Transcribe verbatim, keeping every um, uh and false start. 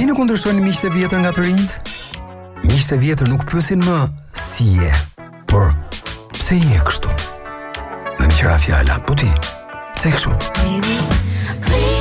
Si nuk kundërshtojnë miqtë e vjetër nga të rinjt? Miqtë e vjetër nuk pyesin më si je, por pse je kështu? Dhe me qëra fjala, po ti, pse kështu? Baby, please.